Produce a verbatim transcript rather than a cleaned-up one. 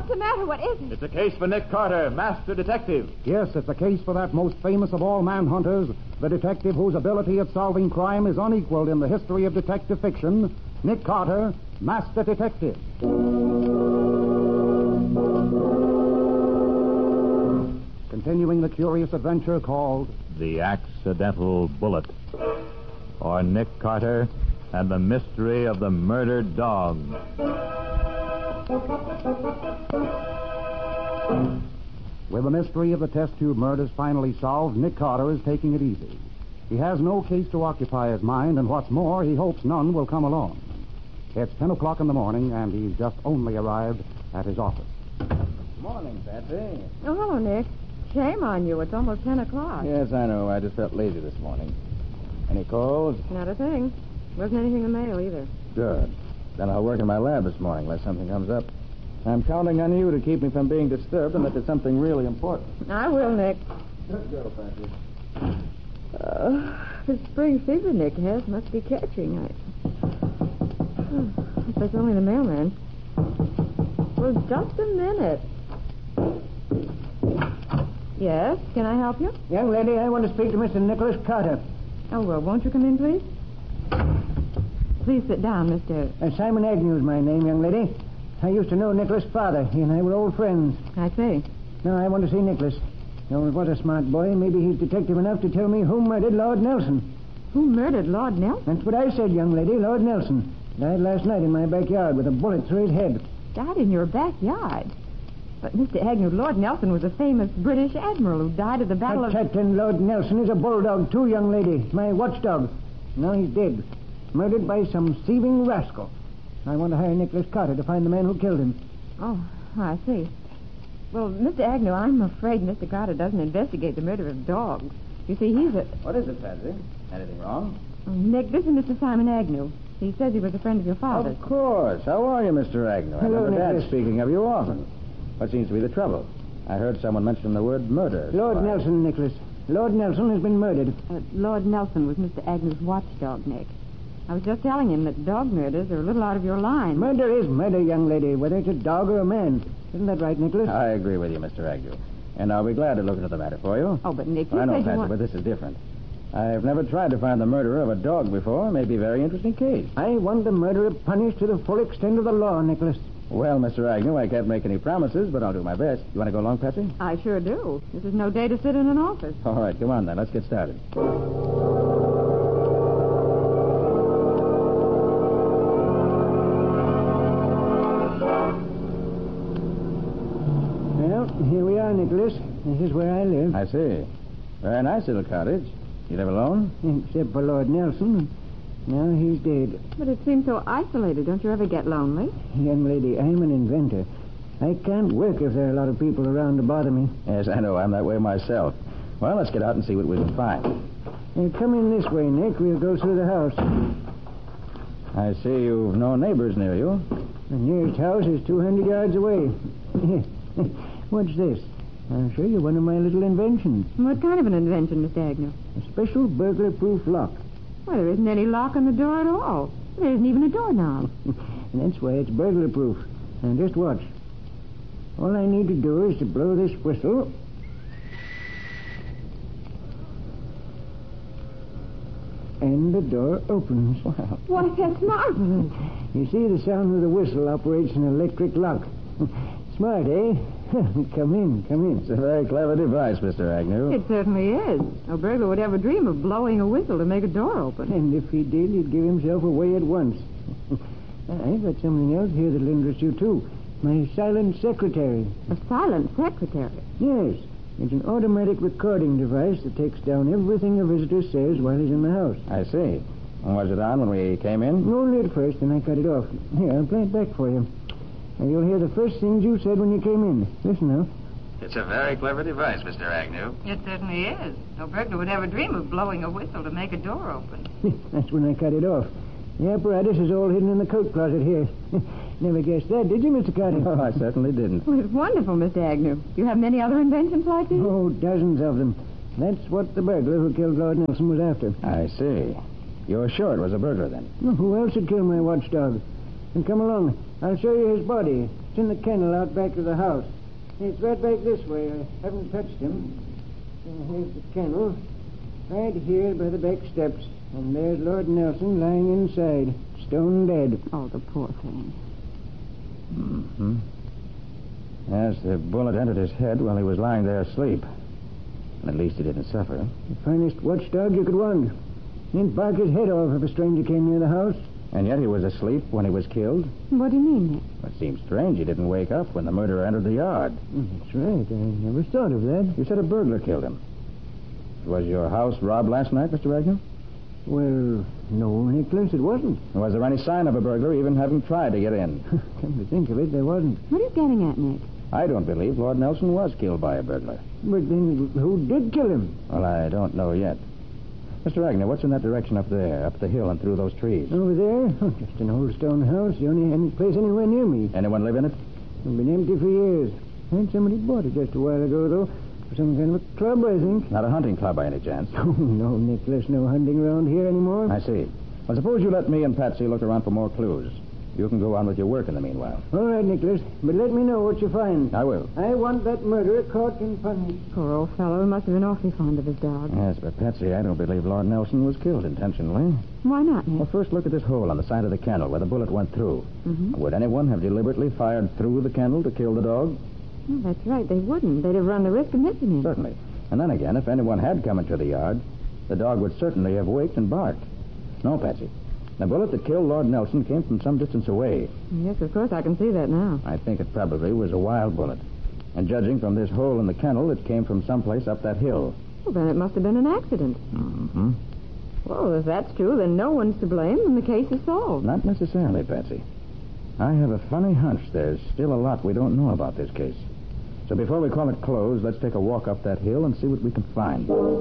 What's the matter? What is it? It's a case for Nick Carter, master detective. Yes, it's a case for that most famous of all manhunters, the detective whose ability at solving crime is unequaled in the history of detective fiction, Nick Carter, master detective. Continuing the curious adventure called The Accidental Bullet, or Nick Carter and the Mystery of the Murdered Dog. With the mystery of the test tube murders finally solved, Nick Carter is taking it easy. He has no case to occupy his mind, and what's more, he hopes none will come along. It's ten o'clock in the morning, and he's just only arrived at his office. Morning, Patsy. Oh, hello, Nick. Shame on you. It's almost ten o'clock. Yes, I know. I just felt lazy this morning. Any calls? Not a thing. Wasn't anything in the mail either. Good. Then I'll work in my lab this morning unless something comes up. I'm counting on you to keep me from being disturbed unless it's something really important. I will, Nick. Good girl, Patsy. Uh, the spring fever Nick has must be catching. I... Oh, if that's only the mailman. Well, just a minute. Yes, can I help you? Young lady, I want to speak to Mister Nicholas Carter. Oh, well, won't you come in, please? Please sit down, Mister... Uh, Simon Agnew's my name, young lady. I used to know Nicholas' father. He and I were old friends. I see. Now, I want to see Nicholas. Now, what a smart boy. Maybe he's detective enough to tell me who murdered Lord Nelson. Who murdered Lord Nelson? That's what I said, young lady. Lord Nelson. Died last night in my backyard with a bullet through his head. Died in your backyard? But, Mister Agnew, Lord Nelson was a famous British admiral who died at the Battle of... Captain Lord Nelson is a bulldog, too, young lady. My watchdog. Now he's dead. Murdered by some thieving rascal. I want to hire Nicholas Carter to find the man who killed him. Oh, I see. Well, Mister Agnew, I'm afraid Mister Carter doesn't investigate the murder of dogs. You see, he's a... What is it, Patsy? Anything wrong? Oh, Nick, this is Mister Simon Agnew. He says he was a friend of your father's. Of course. How are you, Mister Agnew? Hello, I remember Dad Nicholas. speaking of you often. What seems to be the trouble? I heard someone mention the word murder. Lord so I- Nelson, Nicholas. Lord Nelson has been murdered. Uh, Lord Nelson was Mister Agnew's watchdog, Nick. I was just telling him that dog murders are a little out of your line. Murder is murder, young lady, whether it's a dog or a man. Isn't that right, Nicholas? I agree with you, Mister Agnew. And I'll be glad to look into the matter for you. Oh, but Nick, you I know, said you Patsy, want... but this is different. I've never tried to find the murderer of a dog before. It may be a very interesting case. I want the murderer punished to the full extent of the law, Nicholas. Well, Mister Agnew, I can't make any promises, but I'll do my best. You want to go along, Patsy? I sure do. This is no day to sit in an office. All right, come on then. Let's get started. Well, here we are, Nicholas. This is where I live. I see. Very nice little cottage. You live alone? Except for Lord Nelson. Now he's dead. But it seems so isolated. Don't you ever get lonely? Young lady, I'm an inventor. I can't work if there are a lot of people around to bother me. Yes, I know. I'm that way myself. Well, let's get out and see what we can find. Uh, come in this way, Nick. We'll go through the house. I see you've no neighbors near you. The nearest house is two hundred yards away. What's this? I'll show you one of my little inventions. What kind of an invention, Mister Agnew? A special burglar-proof lock. Well, there isn't any lock on the door at all. There isn't even a doorknob. And that's why it's burglar-proof. Now, just watch. All I need to do is to blow this whistle. And the door opens. Wow. Why, that's marvelous. You see, the sound of the whistle operates an electric lock. Smart, eh? Come in, come in. It's a very clever device, Mister Agnew. It certainly is. No burglar would ever dream of blowing a whistle to make a door open. And if he did, he'd give himself away at once. I've got something else here that'll interest you, too. My silent secretary. A silent secretary. Yes. It's an automatic recording device that takes down everything a visitor says while he's in the house. I see. And was it on when we came in? Only at first, and I cut it off. Here, I'll play it back for you. Now, you'll hear the first things you said when you came in. Listen now. It's a very clever device, Mister Agnew. It certainly is. No burglar would ever dream of blowing a whistle to make a door open. That's when I cut it off. The apparatus is all hidden in the coat closet here. Never guessed that, did you, Mister Carter? Oh, I certainly didn't. Well, it's wonderful, Mister Agnew. Do you have many other inventions like these? Oh, dozens of them. That's what the burglar who killed Lord Nelson was after. I see. You're sure it was a burglar, then? Well, who else would kill my watchdog? And come along. I'll show you his body. in the kennel out back of the house. It's right back this way. I haven't touched him. And here's the kennel. Right here by the back steps. And there's Lord Nelson lying inside, stone dead. Oh, the poor thing. Mm-hmm. Yes, the bullet entered his head while he was lying there asleep. And at least he didn't suffer. The finest watchdog you could want. He'd bark his head off if a stranger came near the house. And yet he was asleep when he was killed. What do you mean, Nick? It seems strange he didn't wake up when the murderer entered the yard. Mm, That's right. I never thought of that. You said a burglar killed him. Was your house robbed last night, Mister Wagner? Well, no, Nicholas, it wasn't. Was there any sign of a burglar even having tried to get in? Come to think of it, there wasn't. What are you getting at, Nick? I don't believe Lord Nelson was killed by a burglar. But then who did kill him? Well, I don't know yet. Mister Wagner, what's in that direction up there, up the hill and through those trees? Over there? Oh, just an old stone house. The only any place anywhere near me. Anyone live in it? It's been empty for years. And somebody bought it just a while ago, though. For some kind of a club, I think. Not a hunting club by any chance? Oh, no, Nicholas, no hunting around here anymore. I see. Well, suppose you let me and Patsy look around for more clues. You can go on with your work in the meanwhile. All right, Nicholas, but let me know what you find. I will. I want that murderer caught and punished. Poor old fellow. He must have been awfully fond of his dog. Yes, but Patsy, I don't believe Lord Nelson was killed intentionally. Why not, Nick? Well, first look at this hole on the side of the kennel where the bullet went through. Mm-hmm. Would anyone have deliberately fired through the kennel to kill the dog? Well, that's right. They wouldn't. They'd have run the risk of missing him. Certainly. And then again, if anyone had come into the yard, the dog would certainly have waked and barked. No, Patsy. The bullet that killed Lord Nelson came from some distance away. Yes, of course, I can see that now. I think it probably was a wild bullet. And judging from this hole in the kennel, it came from someplace up that hill. Well, then it must have been an accident. Mm-hmm. Well, if that's true, then no one's to blame and the case is solved. Not necessarily, Patsy. I have a funny hunch there's still a lot we don't know about this case. So before we call it closed, let's take a walk up that hill and see what we can find.